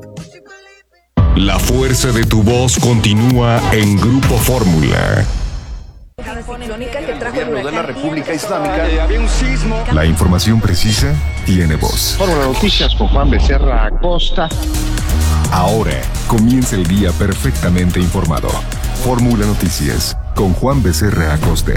La fuerza de tu voz continúa en Grupo Fórmula. De la República Islámica. La información precisa tiene voz. Fórmula Noticias con Juan Becerra Acosta. Ahora comienza el día perfectamente informado. Fórmula Noticias con Juan Becerra Acosta.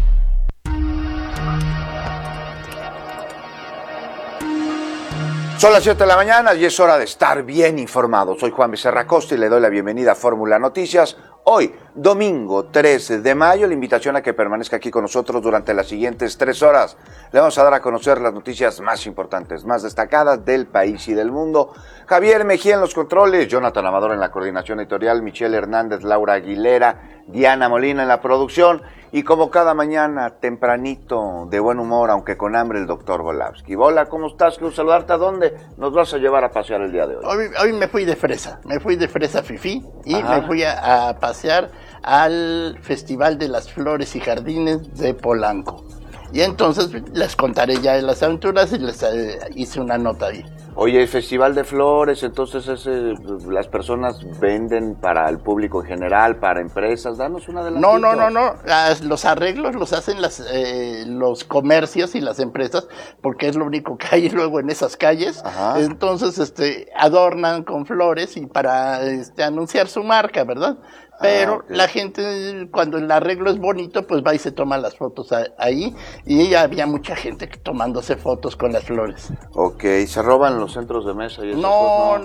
Son las 7 de la mañana y es hora de estar bien informado. Soy Juan Becerra Acosta y le doy la bienvenida a Fórmula Noticias. Hoy, domingo 13 de mayo, la invitación a que permanezca aquí con nosotros durante las siguientes 3 horas. Le vamos a dar a conocer las noticias más importantes, más destacadas del país y del mundo. Javier Mejía en los controles, Jonathan Amador en la coordinación editorial, Michelle Hernández, Laura Aguilera, Diana Molina en la producción. Y como cada mañana, tempranito, de buen humor, aunque con hambre, el doctor Volavsky. Hola, ¿cómo estás? Quiero saludarte. ¿A dónde nos vas a llevar a pasear el día de hoy? Hoy me fui de fresa fifí y me fui a pasear al Festival de las Flores y Jardines de Polanco. Y entonces les contaré ya de las aventuras y les hice una nota ahí. Oye, el Festival de Flores, entonces las personas venden para el público en general, para empresas. Danos una de las... No. Los arreglos los hacen los comercios y las empresas, porque es lo único que hay luego en esas calles. Ajá. Entonces, adornan con flores y para anunciar su marca, ¿verdad? Pero okay. La gente, cuando el arreglo es bonito, pues va y se toma las fotos ahí, y había mucha gente tomándose fotos con las flores. Ok, ¿se roban los centros de mesa y eso? No.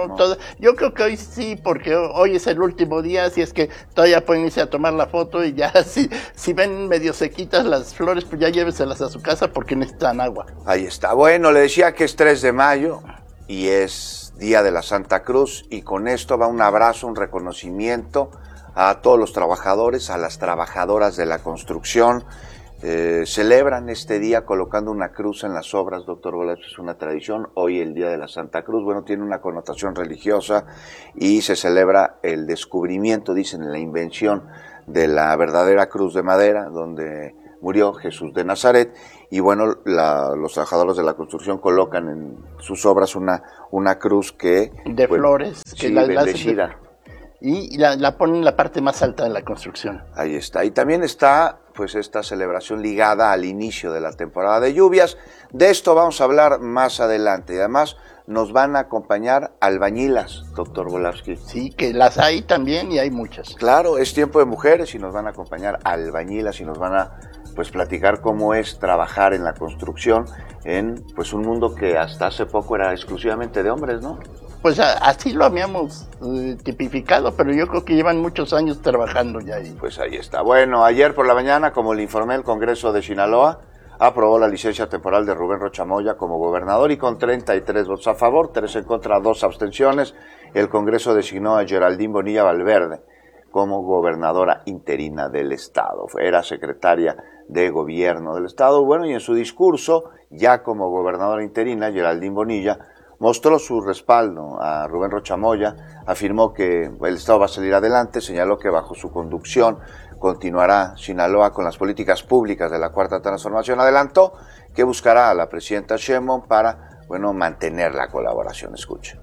Yo creo que hoy sí, porque hoy es el último día, así es que todavía pueden irse a tomar la foto y ya si ven medio sequitas las flores, pues ya lléveselas a su casa porque necesitan agua. Ahí está. Bueno, le decía que es 3 de mayo y es Día de la Santa Cruz, y con esto va un abrazo, un reconocimiento a todos los trabajadores, a las trabajadoras de la construcción. Celebran este día colocando una cruz en las obras, doctor Volavsky, es una tradición. Hoy el Día de la Santa Cruz, bueno, tiene una connotación religiosa y se celebra el descubrimiento, dicen, la invención de la verdadera cruz de madera, donde murió Jesús de Nazaret. Y bueno, los trabajadores de la construcción colocan en sus obras una cruz que... De flores. Que sí, bendecida. Y la ponen en la parte más alta de la construcción. Ahí está. Y también está pues esta celebración ligada al inicio de la temporada de lluvias. De esto vamos a hablar más adelante. Y además nos van a acompañar albañilas, doctor Volavsky. Sí, que las hay también y hay muchas. Claro, es tiempo de mujeres y nos van a acompañar albañilas y nos van a platicar cómo es trabajar en la construcción en un mundo que hasta hace poco era exclusivamente de hombres, ¿no? Pues así lo habíamos tipificado, pero yo creo que llevan muchos años trabajando ya ahí. Pues ahí está. Bueno, ayer por la mañana, como le informé, el Congreso de Sinaloa aprobó la licencia temporal de Rubén Rocha Moya como gobernador, y con 33 votos a favor, 3 en contra, 2 abstenciones, el Congreso designó a Geraldine Bonilla Valverde como gobernadora interina del estado. Era secretaria de gobierno del estado. Bueno, y en su discurso, ya como gobernadora interina, Geraldine Bonilla mostró su respaldo a Rubén Rocha Moya, afirmó que el estado va a salir adelante, señaló que bajo su conducción continuará Sinaloa con las políticas públicas de la Cuarta Transformación. Adelantó que buscará a la presidenta Sheinbaum para, mantener la colaboración. Escuche.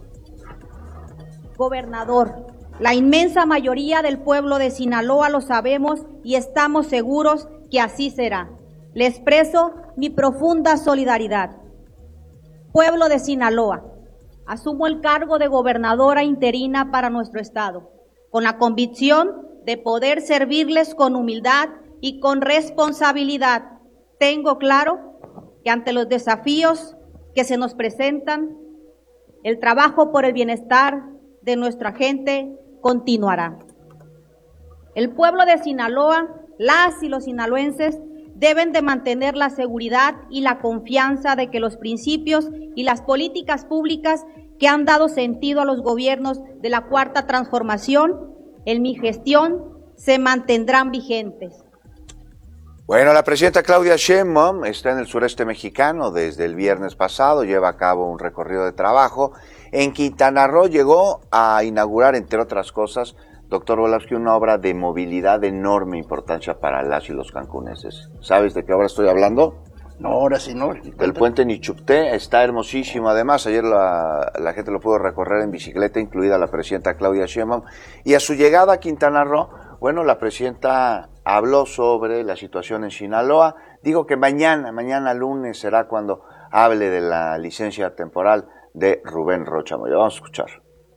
Gobernador, la inmensa mayoría del pueblo de Sinaloa lo sabemos y estamos seguros que así será. Le expreso mi profunda solidaridad. Pueblo de Sinaloa, asumo el cargo de gobernadora interina para nuestro estado, con la convicción de poder servirles con humildad y con responsabilidad. Tengo claro que ante los desafíos que se nos presentan, el trabajo por el bienestar de nuestra gente continuará. El pueblo de Sinaloa, las y los sinaloenses, deben de mantener la seguridad y la confianza de que los principios y las políticas públicas que han dado sentido a los gobiernos de la Cuarta Transformación en mi gestión se mantendrán vigentes. Bueno, la presidenta Claudia Sheinbaum está en el sureste mexicano desde el viernes pasado, lleva a cabo un recorrido de trabajo. En Quintana Roo llegó a inaugurar, entre otras cosas, doctor Volavsky, una obra de movilidad de enorme importancia para las y los cancuneses. ¿Sabes de qué obra estoy hablando? No, ahora sí no. El puente Nichupté está hermosísimo. Además, ayer la gente lo pudo recorrer en bicicleta, incluida la presidenta Claudia Sheinbaum. Y a su llegada a Quintana Roo, bueno, la presidenta habló sobre la situación en Sinaloa. Dijo que mañana lunes será cuando hable de la licencia temporal de Rubén Rocha Moya. Vamos a escuchar.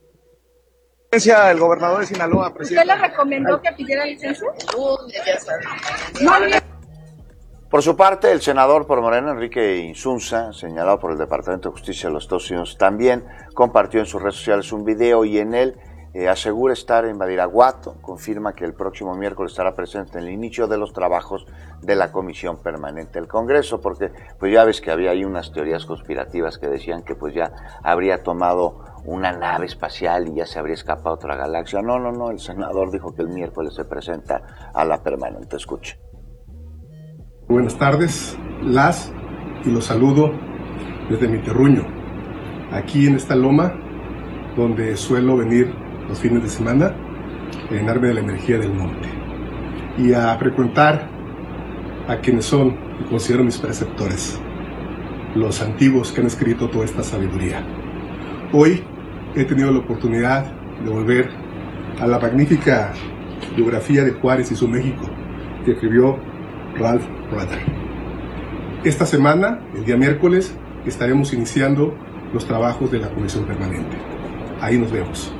El gobernador de Sinaloa, presidente. ¿Usted le recomendó que pidiera licencia? Ya sabes. No. Por su parte, el senador por Morena, Enrique Insunza, señalado por el Departamento de Justicia de los Estados Unidos, también compartió en sus redes sociales un video y en él asegura estar en Badiraguato, confirma que el próximo miércoles estará presente en el inicio de los trabajos de la Comisión Permanente del Congreso, porque pues ya ves que había ahí unas teorías conspirativas que decían que pues ya habría tomado una nave espacial y ya se habría escapado a otra galaxia. No, el senador dijo que el miércoles se presenta a la Permanente. Escuche. Buenas tardes, y los saludo desde mi terruño, aquí en esta loma donde suelo venir los fines de semana a llenarme de la energía del monte y a frecuentar a quienes son y considero mis preceptores, los antiguos que han escrito toda esta sabiduría. Hoy he tenido la oportunidad de volver a la magnífica biografía de Juárez y su México que escribió Ralph Rutter. Esta semana, el día miércoles, estaremos iniciando los trabajos de la Comisión Permanente. Ahí nos vemos.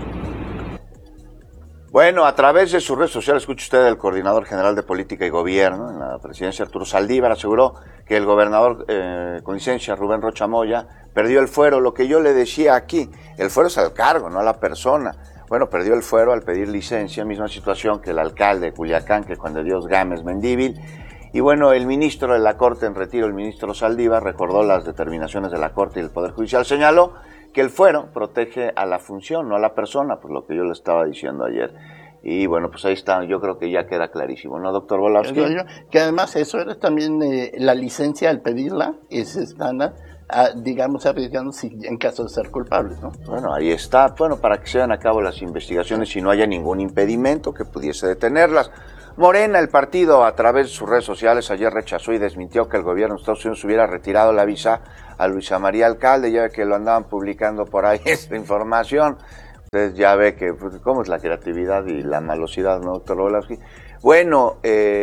Bueno, a través de sus redes sociales, escucha usted, el coordinador general de Política y Gobierno en la presidencia, Arturo Saldívar, aseguró que el gobernador con licencia, Rubén Rocha Moya, perdió el fuero. Lo que yo le decía aquí, el fuero es al cargo, no a la persona. Bueno, perdió el fuero al pedir licencia, misma situación que el alcalde de Culiacán, que Juan de Dios Gámez Mendívil. Y bueno, el ministro de la Corte en retiro, el ministro Saldívar, recordó las determinaciones de la Corte y del Poder Judicial. Señaló que el fuero protege a la función, no a la persona, pues lo que yo le estaba diciendo ayer. Y bueno, pues ahí está, yo creo que ya queda clarísimo, ¿no, doctor Volowski? Que además eso era también la licencia al pedirla, es estándar, digamos, arriesgando en caso de ser culpables, ¿no? Bueno, ahí está, bueno, para que se lleven a cabo las investigaciones y no haya ningún impedimento que pudiese detenerlas. Morena, el partido, a través de sus redes sociales, ayer rechazó y desmintió que el gobierno de Estados Unidos hubiera retirado la visa a Luisa María Alcalde, ya que lo andaban publicando por ahí esta información. Entonces ya ve que, pues, cómo es la creatividad y la malosidad, ¿no, doctor Volowski? Bueno,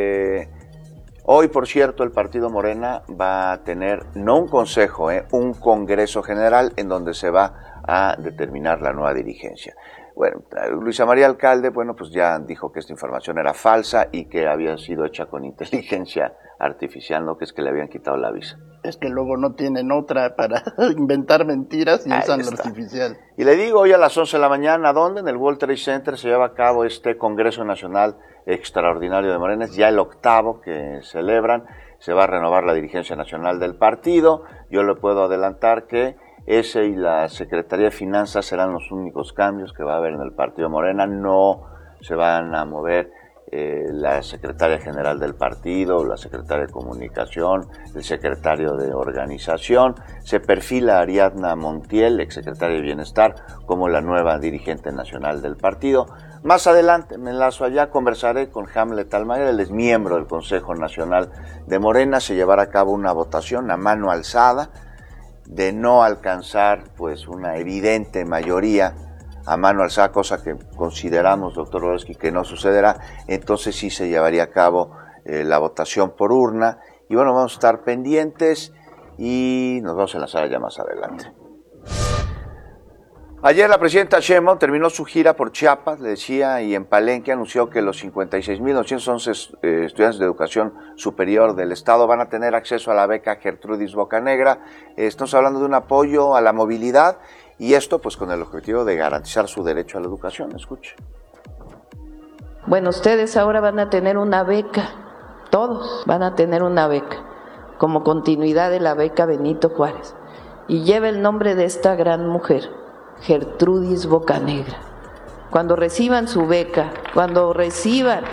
hoy, por cierto, el partido Morena va a tener, no un consejo, un congreso general en donde se va a determinar la nueva dirigencia. Bueno, Luisa María Alcalde, bueno, pues ya dijo que esta información era falsa y que había sido hecha con inteligencia artificial, no que es que le habían quitado la visa. Es que luego no tienen otra para inventar mentiras y usan la artificial. Y le digo, hoy a las 11 de la mañana, ¿dónde? En el World Trade Center se lleva a cabo este Congreso Nacional Extraordinario de Morena, ya el 8º que celebran, se va a renovar la dirigencia nacional del partido. Yo le puedo adelantar que ese y la Secretaría de Finanzas serán los únicos cambios que va a haber en el partido Morena. No se van a mover la secretaria general del partido, la secretaria de Comunicación, el secretario de Organización. Se perfila a Ariadna Montiel, exsecretaria de Bienestar, como la nueva dirigente nacional del partido. Más adelante, me enlazo allá, conversaré con Hamlet Almaguer, él es miembro del Consejo Nacional de Morena. Se llevará a cabo una votación a mano alzada. De no alcanzar pues una evidente mayoría a mano alzada, cosa que consideramos, doctor Volowski, que no sucederá, entonces sí se llevaría a cabo la votación por urna. Y bueno, vamos a estar pendientes y nos vamos a enlazar ya más adelante. Ayer la presidenta Sheinbaum terminó su gira por Chiapas, le decía, y en Palenque anunció que los 56.911 estudiantes de educación superior del Estado van a tener acceso a la beca Gertrudis Bocanegra. Estamos hablando de un apoyo a la movilidad y esto pues con el objetivo de garantizar su derecho a la educación. Escuche. Bueno, ustedes ahora van a tener una beca, todos van a tener una beca, como continuidad de la beca Benito Juárez, y lleva el nombre de esta gran mujer, Gertrudis Bocanegra. Cuando reciban su beca, cuando reciban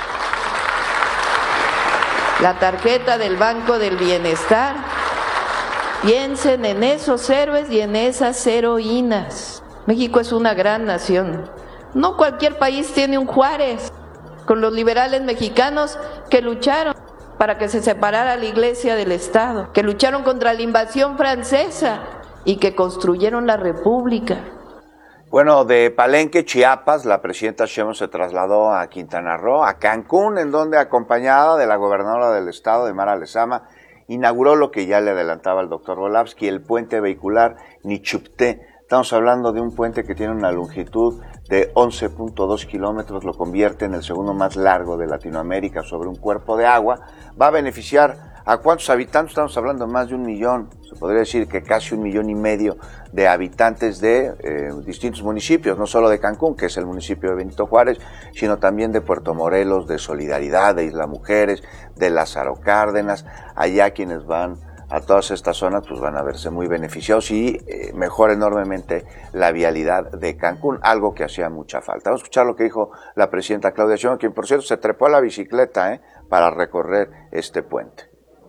la tarjeta del Banco del Bienestar, piensen en esos héroes y en esas heroínas. México es una gran nación. No cualquier país tiene un Juárez, con los liberales mexicanos que lucharon para que se separara la Iglesia del Estado, que lucharon contra la invasión francesa y que construyeron la República. Bueno, de Palenque, Chiapas, la presidenta Sheinbaum se trasladó a Quintana Roo, a Cancún, en donde, acompañada de la gobernadora del estado, de Mara Lezama, inauguró lo que ya le adelantaba el doctor Volavsky, el puente vehicular Nichupté. Estamos hablando de un puente que tiene una longitud de 11.2 kilómetros, lo convierte en el segundo más largo de Latinoamérica sobre un cuerpo de agua. Va a beneficiar a cuántos habitantes, estamos hablando de más de 1 millón, se podría decir que casi 1,5 millones de habitantes de distintos municipios, no solo de Cancún, que es el municipio de Benito Juárez, sino también de Puerto Morelos, de Solidaridad, de Isla Mujeres, de Lázaro Cárdenas. Allá quienes van a todas estas zonas pues van a verse muy beneficiados y mejora enormemente la vialidad de Cancún, algo que hacía mucha falta. Vamos a escuchar lo que dijo la presidenta Claudia Sheinbaum, quien por cierto se trepó a la bicicleta para recorrer este puente.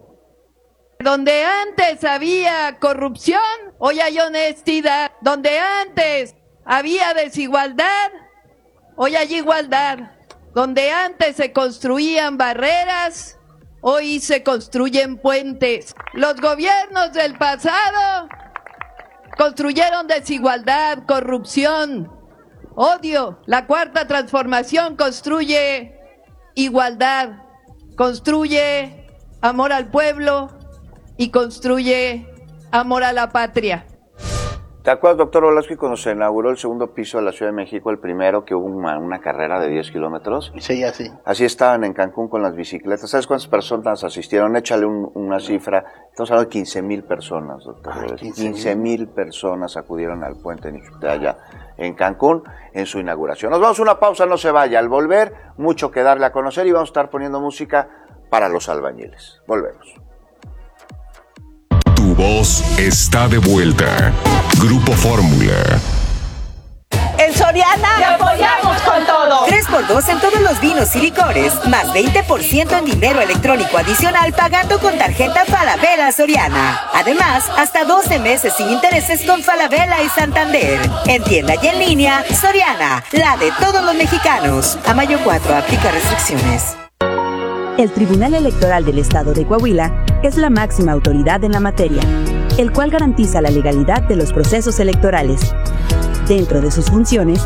Donde antes había corrupción, hoy hay honestidad. Donde antes había desigualdad, hoy hay igualdad. Donde antes se construían barreras, hoy se construyen puentes. Los gobiernos del pasado construyeron desigualdad, corrupción, odio. La Cuarta Transformación construye igualdad, construye amor al pueblo y construye amor a la patria. ¿Te acuerdas, doctor Volavsky, cuando se inauguró el segundo piso de la Ciudad de México, el primero, que hubo una carrera de 10 kilómetros? Sí, así. Así estaban en Cancún con las bicicletas. ¿Sabes cuántas personas asistieron? Échale una cifra. Estamos hablando de 15,000 personas, doctor. 15,000 personas acudieron al puente Nichupté allá en Cancún en su inauguración. Nos vamos a una pausa, no se vaya. Al volver, mucho que darle a conocer y vamos a estar poniendo música para los albañiles. Volvemos. Tu voz está de vuelta. Grupo Fórmula. En Soriana ¡te apoyamos con todo! 3x2 en todos los vinos y licores, más 20% en dinero electrónico adicional pagando con tarjeta Falabella Soriana. Además, hasta 12 meses sin intereses con Falabella y Santander. En tienda y en línea, Soriana, la de todos los mexicanos. A mayo 4, aplica restricciones. El Tribunal Electoral del Estado de Coahuila es la máxima autoridad en la materia, el cual garantiza la legalidad de los procesos electorales. Dentro de sus funciones,